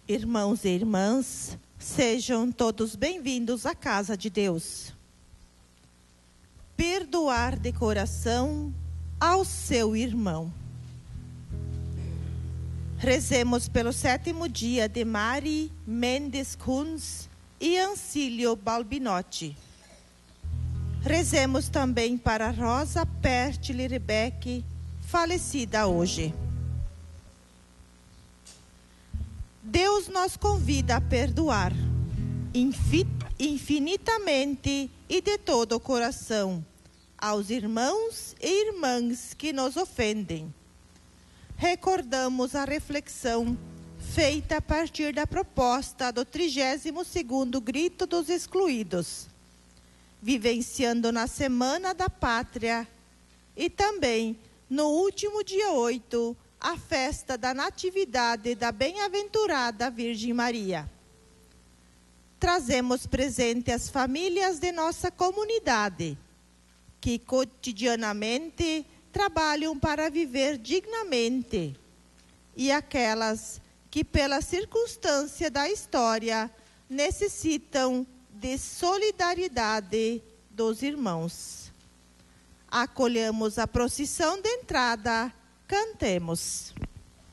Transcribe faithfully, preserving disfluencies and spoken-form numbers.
Irmãos e irmãs, sejam todos bem-vindos à casa de Deus. Perdoar de coração ao seu irmão. Rezemos pelo sétimo dia de Mari Mendes Kunz e Ancílio Balbinotti. Rezemos também para Rosa Pertile Rebeque, falecida hoje. Deus nos convida a perdoar infinitamente e de todo o coração aos irmãos e irmãs que nos ofendem. Recordamos a reflexão feita a partir da proposta do trigésimo segundo Grito dos Excluídos, vivenciando na Semana da Pátria e também no último dia oito, a festa da Natividade da Bem-aventurada Virgem Maria. Trazemos presente as famílias de nossa comunidade, que cotidianamente trabalham para viver dignamente, e aquelas que, pela circunstância da história, necessitam de solidariedade dos irmãos. Acolhamos a procissão de entrada. Cantemos.